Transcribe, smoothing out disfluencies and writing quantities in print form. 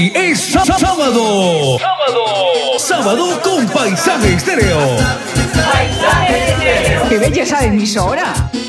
Hoy es sábado. Sábado con Paisaje Estéreo. ¡Qué belleza de emisora!